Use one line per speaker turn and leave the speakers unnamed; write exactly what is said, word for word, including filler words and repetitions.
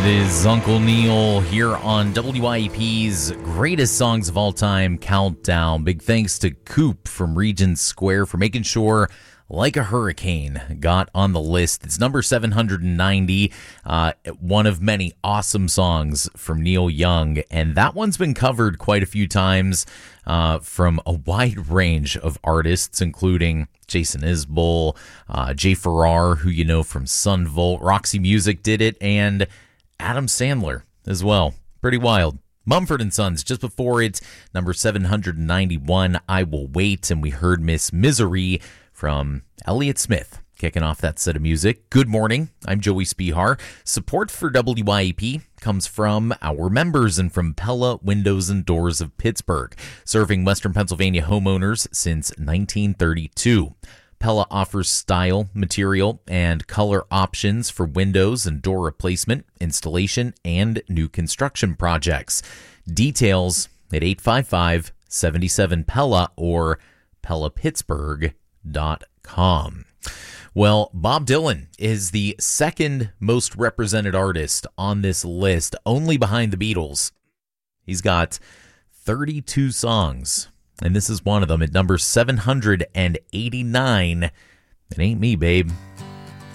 It is Uncle Neil here on W I E P's Greatest Songs of All Time Countdown. Big thanks to Coop from Regent Square for making sure Like a Hurricane got on the list. It's number seven hundred ninety, uh, one of many awesome songs from Neil Young, and that one's been covered quite a few times uh, from a wide range of artists, including Jason Isbell, uh, Jay Farrar, who you know from Sun Volt, Roxy Music did it, and Adam Sandler as well. Pretty wild. Mumford and Sons just before it, number seven hundred ninety-one, I Will Wait, and we heard Miss Misery from Elliott Smith kicking off that set of music. Good morning, I'm Joey Spihar. Support for W I E P comes from our members and from Pella Windows and Doors of Pittsburgh, serving Western Pennsylvania homeowners since nineteen thirty-two. Pella offers style, material, and color options for windows and door replacement, installation, and new construction projects. Details at eight five five, seven seven, Pella or pella pittsburgh dot com. Well, Bob Dylan is the second most represented artist on this list, only behind the Beatles. He's got thirty-two songs, and this is one of them at number seven hundred eighty-nine. It ain't me, babe.